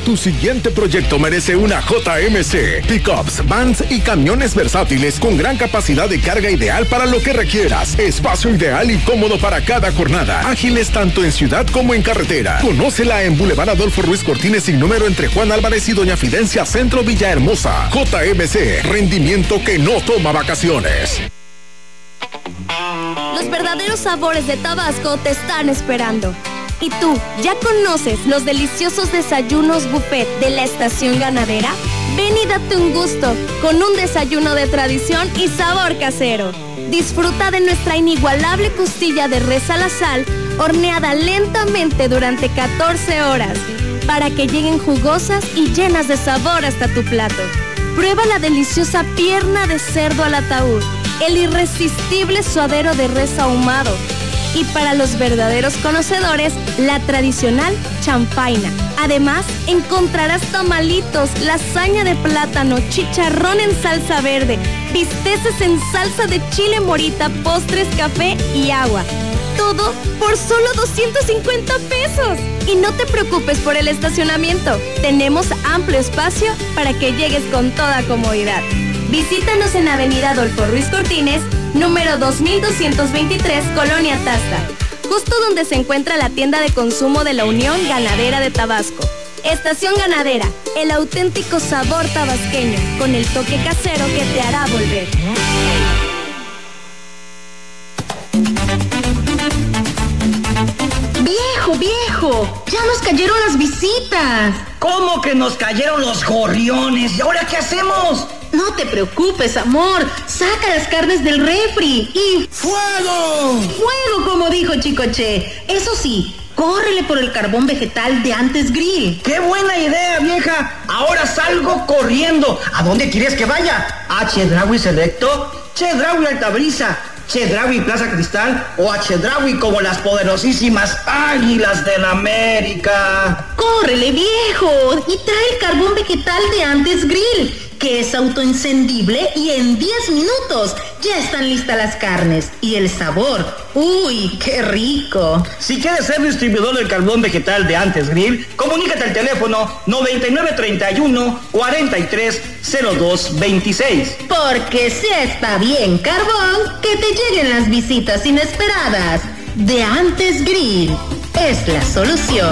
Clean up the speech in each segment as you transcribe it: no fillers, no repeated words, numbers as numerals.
Tu siguiente proyecto merece una JMC. Pickups, vans y camiones versátiles con gran capacidad de carga ideal para lo que requieras. Espacio ideal y cómodo para cada jornada. Ágiles tanto en ciudad como en carretera. Conócela en Boulevard Adolfo Ruiz Cortines sin número entre Juan Álvarez y Doña Fidencia, Centro Villahermosa. JMC, rendimiento que no toma vacaciones. Los verdaderos sabores de Tabasco te están esperando. ¿Y tú, ya conoces los deliciosos desayunos buffet de la estación ganadera? Ven y date un gusto con un desayuno de tradición y sabor casero. Disfruta de nuestra inigualable costilla de res a la sal, horneada lentamente durante 14 horas, para que lleguen jugosas y llenas de sabor hasta tu plato. Prueba la deliciosa pierna de cerdo al ataúd, el irresistible suadero de res ahumado, y para los verdaderos conocedores, la tradicional champaina. Además, encontrarás tamalitos, lasaña de plátano, chicharrón en salsa verde, bisteces en salsa de chile morita, postres, café y agua. Todo por solo 250 pesos. Y no te preocupes por el estacionamiento. Tenemos amplio espacio para que llegues con toda comodidad. Visítanos en Avenida Adolfo Ruiz Cortines, número 2223, Colonia Tasta, justo donde se encuentra la tienda de consumo de la Unión Ganadera de Tabasco. Estación Ganadera, el auténtico sabor tabasqueño, con el toque casero que te hará volver. Viejo, ya nos cayeron las visitas. ¿Cómo que nos cayeron los gorriones? ¿Y ahora qué hacemos? No te preocupes, amor. Saca las carnes del refri y... ¡Fuego! ¡Fuego, como dijo Chicoche! Eso sí, córrele por el carbón vegetal de Antes Grill. ¡Qué buena idea, vieja! Ahora salgo corriendo. ¿A dónde quieres que vaya? ¿A Chedraui Selecto? ¿Chedraui Altabrisa? ¿Chedraui Plaza Cristal? ¿O a Chedraui como las poderosísimas Águilas del América? ¡Córrele, viejo! Y trae el carbón vegetal de Antes Grill, que es autoencendible y en 10 minutos ya están listas las carnes. Y el sabor, ¡uy, qué rico! Si quieres ser distribuidor del carbón vegetal de Antes Grill, comunícate al teléfono 9931-430226. Porque si está bien carbón, que te lleguen las visitas inesperadas. De Antes Grill es la solución.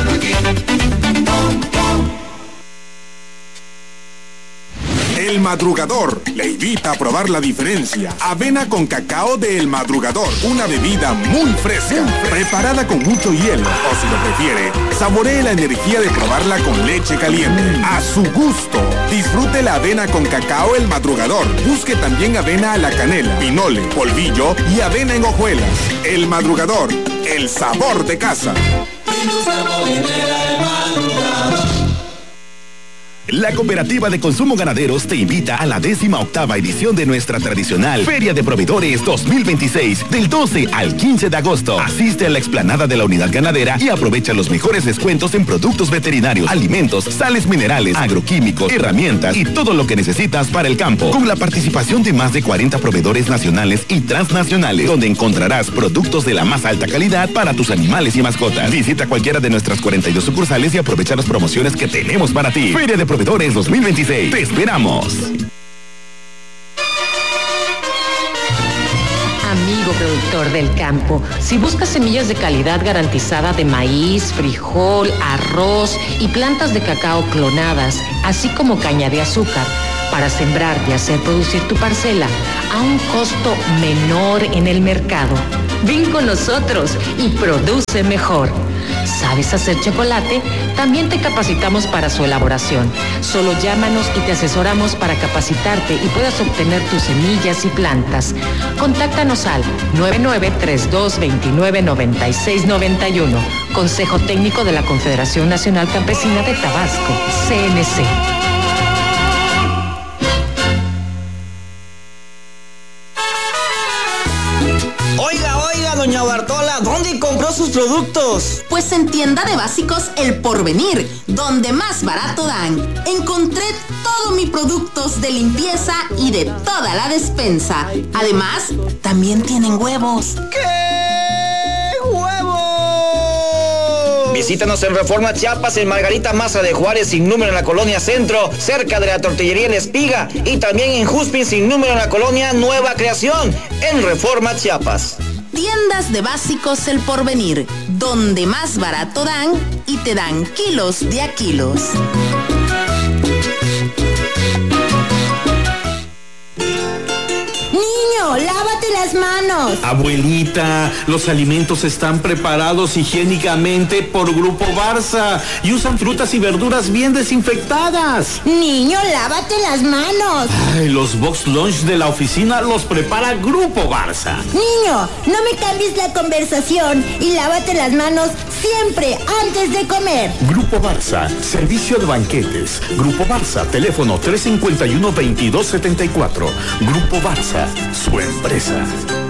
El Madrugador le invita a probar la diferencia. Avena con cacao de El Madrugador, una bebida muy fresca, preparada con mucho hielo, o si lo prefiere, saboree la energía de probarla con leche caliente. A su gusto. Disfrute la avena con cacao El Madrugador. Busque también avena a la canela, pinole, polvillo y avena en hojuelas. El Madrugador, el sabor de casa. La Cooperativa de Consumo Ganaderos te invita a la 18ª edición de nuestra tradicional Feria de Proveedores 2026, del 12 al 15 de agosto. Asiste a la explanada de la unidad ganadera y aprovecha los mejores descuentos en productos veterinarios, alimentos, sales minerales, agroquímicos, herramientas y todo lo que necesitas para el campo. Con la participación de más de 40 proveedores nacionales y transnacionales, donde encontrarás productos de la más alta calidad para tus animales y mascotas. Visita cualquiera de nuestras 42 sucursales y aprovecha las promociones que tenemos para ti. Feria de Proveedores 2026. ¡Te esperamos! Amigo productor del campo, si buscas semillas de calidad garantizada de maíz, frijol, arroz y plantas de cacao clonadas, así como caña de azúcar, para sembrar y hacer producir tu parcela a un costo menor en el mercado, ven con nosotros y produce mejor. ¿Sabes hacer chocolate? También te capacitamos para su elaboración. Solo llámanos y te asesoramos para capacitarte y puedas obtener tus semillas y plantas. Contáctanos al 9932299691. Consejo Técnico de la Confederación Nacional Campesina de Tabasco, CNC. Oiga, doña Bartola, ¿dónde compró sus productos? Pues en Tienda de Básicos El Porvenir, donde más barato dan. Encontré todos mis productos de limpieza y de toda la despensa. Además, también tienen huevos. ¿Qué? ¡Huevos! Visítanos en Reforma Chiapas, en Margarita Maza de Juárez, sin número en la Colonia Centro, cerca de la Tortillería La Espiga, y también en Juspin, sin número en la Colonia Nueva Creación, en Reforma Chiapas. Tiendas de Básicos El Porvenir, donde más barato dan y te dan kilos de a kilos. Niño, lávate las manos. Abuelita, los alimentos están preparados higiénicamente por Grupo Barça y usan frutas y verduras bien desinfectadas. Niño, lávate las manos. Ay, los box lunch de la oficina los prepara Grupo Barça. Niño, no me cambies la conversación y lávate las manos siempre antes de comer. Grupo Barça, servicio de banquetes. Grupo Barça, teléfono 351-2274. Grupo Barça, su empresa.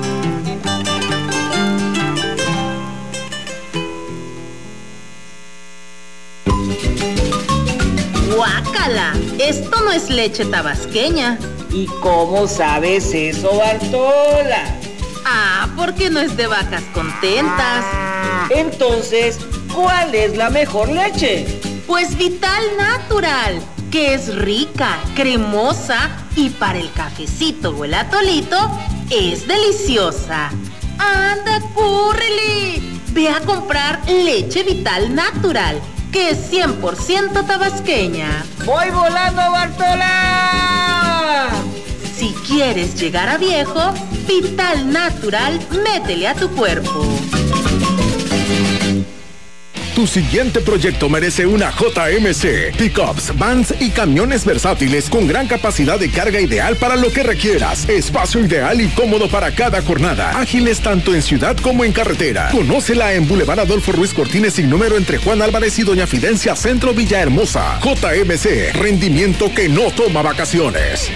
¡Guácala! Esto no es leche tabasqueña. ¿Y cómo sabes eso, Bartola? Ah, porque no es de vacas contentas. Entonces, ¿cuál es la mejor leche? Pues Vital Natural, que es rica, cremosa y para el cafecito o el atolito es deliciosa. ¡Anda, córrele! Ve a comprar leche Vital Natural, que es 100% tabasqueña. ¡Voy volando, Bartola! Si quieres llegar a viejo, Vital Natural, métele a tu cuerpo. Tu siguiente proyecto merece una JMC. Pickups, vans y camiones versátiles con gran capacidad de carga ideal para lo que requieras. Espacio ideal y cómodo para cada jornada. Ágiles tanto en ciudad como en carretera. Conócela en Boulevard Adolfo Ruiz Cortines sin número entre Juan Álvarez y Doña Fidencia, Centro Villahermosa. JMC, rendimiento que no toma vacaciones.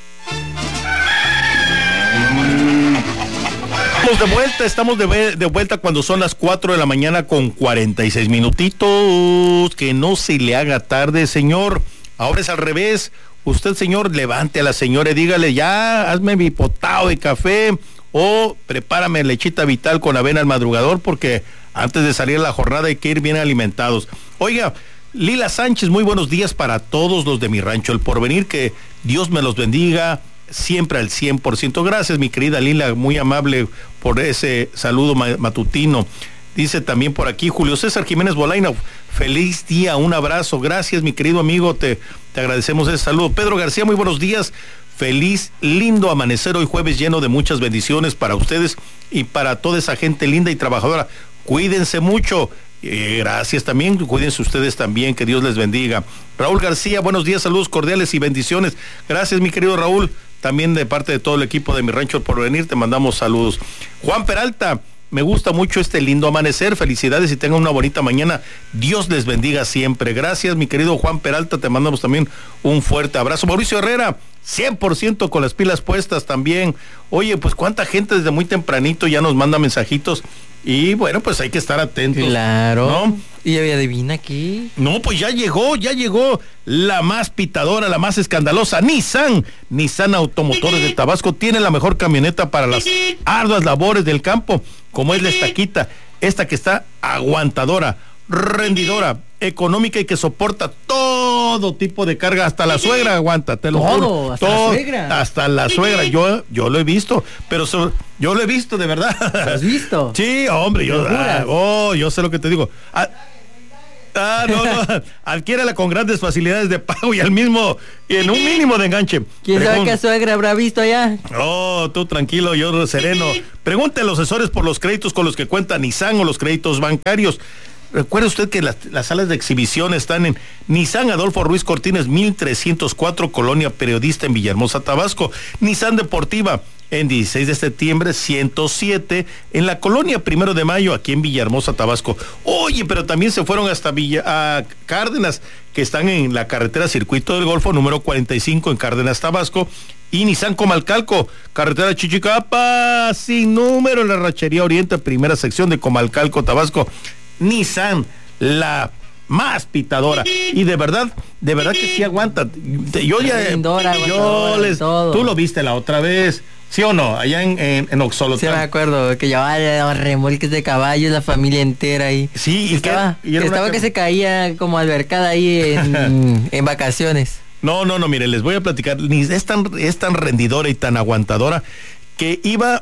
Estamos de vuelta cuando son las 4 de la mañana con 46 minutitos. Que no se le haga tarde, señor. Ahora es al revés. Usted, señor, levante a la señora y dígale, ya, hazme mi potado de café o prepárame lechita Vital con avena al madrugador, porque antes de salir a la jornada hay que ir bien alimentados. Oiga, Lila Sánchez, muy buenos días para todos los de mi rancho El Porvenir, que Dios me los bendiga siempre al 100%. Gracias, mi querida Lila, muy amable por ese saludo matutino. Dice también por aquí Julio César Jiménez Bolaina, feliz día, un abrazo. Gracias, mi querido amigo, te agradecemos ese saludo. Pedro García, muy buenos días. Feliz, lindo amanecer hoy jueves, lleno de muchas bendiciones para ustedes y para toda esa gente linda y trabajadora. Cuídense mucho. Gracias también, cuídense ustedes también, que Dios les bendiga. Raúl García, buenos días, saludos cordiales y bendiciones. Gracias, mi querido Raúl, también de parte de todo el equipo de mi rancho El Porvenir, te mandamos saludos. Juan Peralta, me gusta mucho este lindo amanecer, felicidades y tengan una bonita mañana, Dios les bendiga siempre. Gracias, mi querido Juan Peralta, te mandamos también un fuerte abrazo. Mauricio Herrera, 100% con las pilas puestas también. Oye, pues cuánta gente desde muy tempranito ya nos manda mensajitos. Y bueno, pues hay que estar atentos. Claro. ¿No? ¿Y adivina qué? No, pues ya llegó la más pitadora, la más escandalosa, Nissan Automotores de Tabasco. Tiene la mejor camioneta para las arduas labores del campo, como es la Estaquita, esta que está aguantadora, rendidora, económica y que soporta todo tipo de carga, hasta la suegra aguanta, te lo juro. Hasta la suegra. Hasta la suegra, yo lo he visto, pero yo lo he visto de verdad. ¿Lo has visto? Sí, hombre, yo sé lo que te digo. No, adquiérala con grandes facilidades de pago y en un mínimo de enganche. ¿Quién sabe qué suegra habrá visto allá? Oh, tú tranquilo, yo sereno. Pregunte a los asesores por los créditos con los que cuenta Nissan o los créditos bancarios. Recuerde usted que las salas de exhibición están en Nissan Adolfo Ruiz Cortines 1304, Colonia Periodista en Villahermosa, Tabasco. Nissan Deportiva en 16 de septiembre 107 en la Colonia 1 de Mayo, aquí en Villahermosa, Tabasco. Oye, pero también se fueron hasta a Cárdenas, que están en la carretera Circuito del Golfo número 45 en Cárdenas, Tabasco. Y Nissan Comalcalco, carretera Chichicapa, sin número en la Rachería Oriente, primera sección de Comalcalco, Tabasco. Nissan, la más pitadora, y de verdad que sí aguanta. Tú lo viste la otra vez, ¿Sí o no? Allá en Oxolotl. Sí, me acuerdo que llevaba los remolques de caballos, la familia entera ahí. Sí, y estaba que se caía como albercada ahí en vacaciones. No, mire, les voy a platicar. Es tan rendidora y tan aguantadora que iba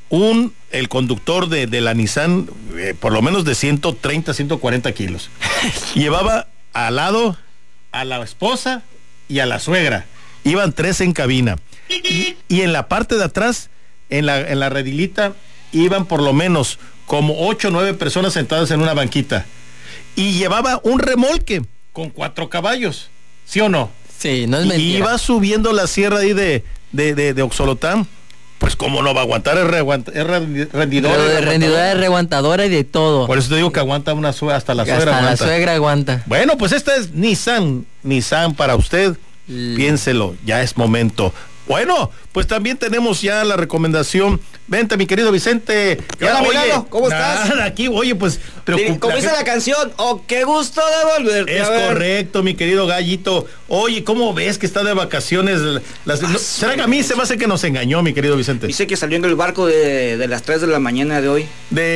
el conductor de la Nissan, por lo menos de 130, 140 kilos. Llevaba al lado a la esposa y a la suegra. Iban 3 en cabina. Y en la parte de atrás, en la redilita, iban por lo menos como 8 o 9 personas sentadas en una banquita. Y llevaba un remolque con 4 caballos. ¿Sí o no? Sí, no es mentira. Y iba subiendo la sierra ahí de Oxolotl. Pues cómo no va a aguantar, es rendidora. Pero de rendidora, es reaguantadora y de todo. Por eso te digo que aguanta una suegra, hasta la suegra aguanta. Hasta la suegra aguanta. Bueno, pues esta es Nissan para usted. Piénselo, ya es momento. Bueno, pues también tenemos ya la recomendación. Vente, mi querido Vicente. Hola, Milano, ¿cómo estás? Aquí, oye, pues... Como dice la canción, qué gusto de volverte. Es correcto, mi querido Gallito. Oye, ¿cómo ves que está de vacaciones? ¿Será que a mí se me hace que nos engañó, mi querido Vicente? Dice que salió en el barco de las 3 de la mañana de hoy.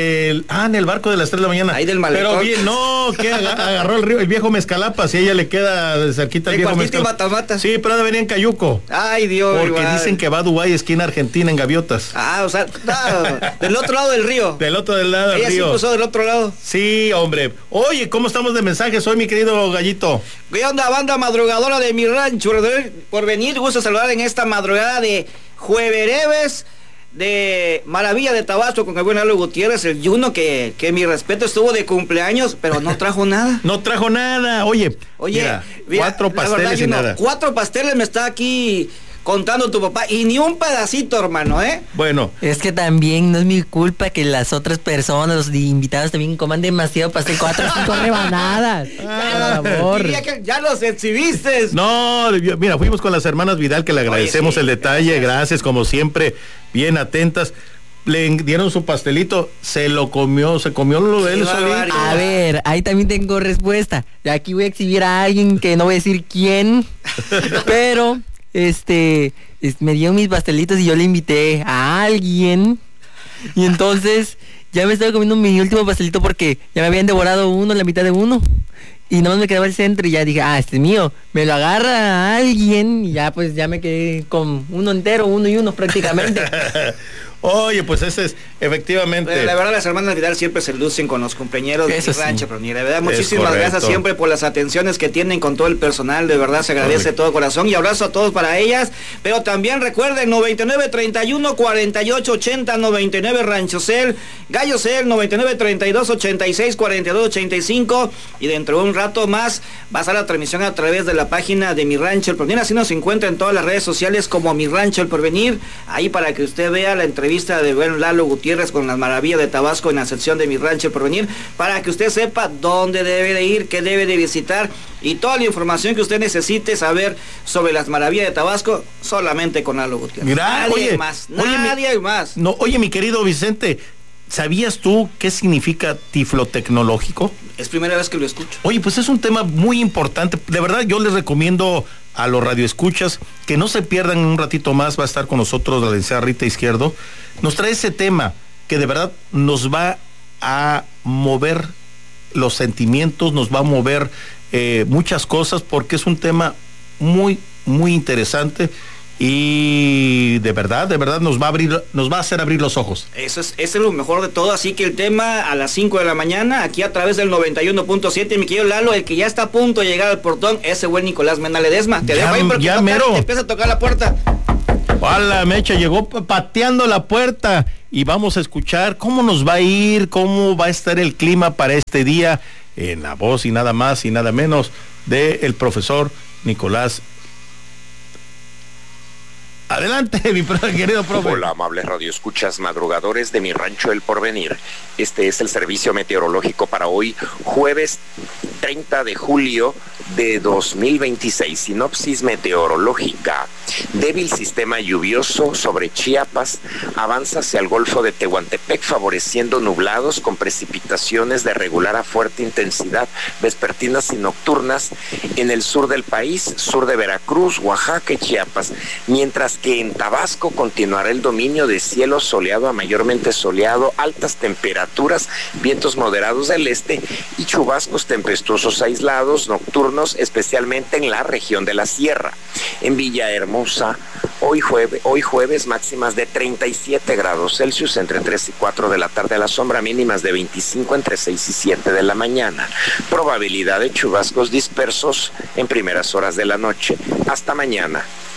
En el barco de las 3 de la mañana. Ahí del malecón. Pero bien, no, que agarró el viejo Mezcalapa, si a ella le queda cerquita el viejo Mezcalapa. Sí, pero ha de venir en Cayuco. Ay, Dios. Porque dicen que va a Dubái, esquina Argentina, en gaviotas. O sea, del otro lado del río. Del otro lado del río. Ella sí puso del otro lado. Sí, hombre. Oye, ¿cómo estamos de mensajes hoy, mi querido Gallito? ¿Qué onda, banda madrugadora de mi rancho? Por venir, gusto saludar en esta madrugada de Juevereves de Maravilla de Tabasco con el buen Lalo Gutiérrez, el Juno, que mi respeto estuvo de cumpleaños, pero no trajo nada. No trajo nada. Oye, mira, 4 pasteles verdad, y nada. 4 pasteles me está aquí contando tu papá y ni un pedacito, hermano, Bueno. Es que también no es mi culpa que las otras personas, los invitados también coman demasiado pastel, 4 o 5 rebanadas. Por favor. Ya los exhibiste. No, mira, fuimos con las hermanas Vidal, que le agradecemos el detalle, gracias, como siempre, bien atentas. Le dieron su pastelito, se comió lo de él solito. A ver, ahí también tengo respuesta. De aquí voy a exhibir a alguien que no voy a decir quién, pero me dieron mis pastelitos y yo le invité a alguien. Y entonces ya me estaba comiendo mi último pastelito porque ya me habían devorado la mitad de uno. Y nomás me quedaba el centro y ya dije, este es mío. Me lo agarra a alguien y ya pues ya me quedé con uno entero, 1 y 1 prácticamente. Oye, pues ese es, efectivamente. La verdad, las hermanas Vidal siempre se lucen con los compañeros de rancho, pero de verdad, muchísimas gracias siempre por las atenciones que tienen con todo el personal, de verdad se agradece de todo corazón y abrazo a todos para ellas, pero también recuerden 99 31 48 80 99 Ranchocel, Gallocel 99 32 86 42 85 y dentro de un rato más va a estar la transmisión a través de la página de Mi Rancho El Porvenir, así nos encuentra en todas las redes sociales como Mi Rancho El Porvenir, ahí para que usted vea la entrevista de buen Lalo Gutiérrez con las maravillas de Tabasco en la sección de Mi Rancho El Porvenir, para que usted sepa dónde debe de ir, qué debe de visitar y toda la información que usted necesite saber sobre las maravillas de Tabasco, solamente con Lalo Gutiérrez. Nadie más. No, oye, mi querido Vicente, ¿sabías tú qué significa tiflotecnológico? Es primera vez que lo escucho. Oye, pues es un tema muy importante. De verdad, yo les recomiendo a los radioescuchas que no se pierdan. Un ratito más va a estar con nosotros la licenciada Rita Izquierdo. Nos trae ese tema que de verdad nos va a mover los sentimientos, nos va a mover muchas cosas, porque es un tema muy, muy interesante. Y de verdad nos va a hacer abrir los ojos. Eso es lo mejor de todo, así que el tema a las 5 de la mañana, aquí a través del 91.7, mi querido Lalo, el que ya está a punto de llegar al portón, ese buen Nicolás Mena Ledesma. Te dejo ahí porque te empieza a tocar la puerta. ¡Hala, mecha! Llegó pateando la puerta y vamos a escuchar cómo nos va a ir, cómo va a estar el clima para este día, en la voz y nada más y nada menos del profesor Nicolás. Adelante, mi querido profe. Hola, amables radioescuchas madrugadores de Mi Rancho El Porvenir. Este es el servicio meteorológico para hoy, jueves 30 de julio de 2026. Sinopsis meteorológica. Débil sistema lluvioso sobre Chiapas avanza hacia el Golfo de Tehuantepec, favoreciendo nublados con precipitaciones de regular a fuerte intensidad vespertinas y nocturnas en el sur del país, sur de Veracruz, Oaxaca y Chiapas, mientras que en Tabasco continuará el dominio de cielo soleado a mayormente soleado, altas temperaturas, vientos moderados del este y chubascos tempestuosos aislados nocturnos, especialmente en la región de la Sierra. En Villahermosa, hoy jueves máximas de 37 grados Celsius entre 3 y 4 de la tarde a la sombra, mínimas de 25 entre 6 y 7 de la mañana. Probabilidad de chubascos dispersos en primeras horas de la noche. Hasta mañana.